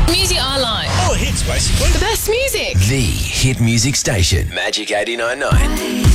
Music I like. Oh, hits basically. The best music. The hit music station, Magic 89.9.